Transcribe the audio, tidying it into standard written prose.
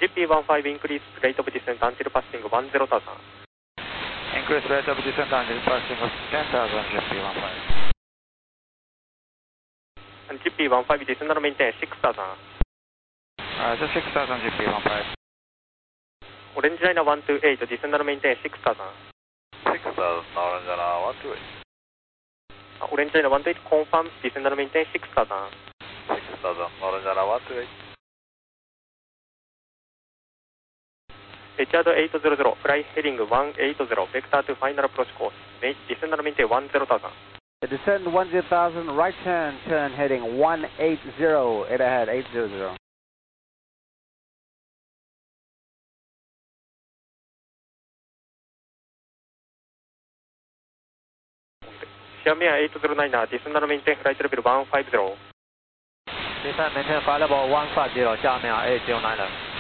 GP15 increase rate of descent until passing 10,000. Increase rate of descent until passing of 10,000 GP15. And GP15 descend and maintain 6,000. The 6,000 GP15. Orange Liner 128 descend and maintain 6,000. 6,000 Orange Liner 128. Orange Liner 128 confirm descend and maintain 6,000. 6,000 Orange Liner 128. Richard 800, fly heading 180, vector to final approach course. Descend and maintain 10,000. Descend 10,000, right turn heading 180, 8 ahead, 800. Xiaomi 809, descend and maintain flight level 150. Descend maintain flight level 150, Xiaomi 809.